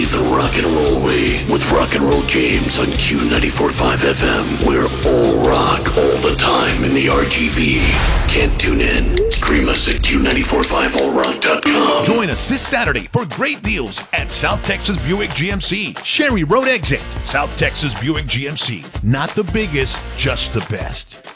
The rock and roll way with Rock and Roll James on Q94.5 FM. We're all rock all the time in the RGV. Can't tune in? Stream us at Q945allrock.com. Join us this Saturday for great deals at South Texas Buick GMC. Sherry Road Exit. South Texas Buick GMC. Not the biggest, just the best.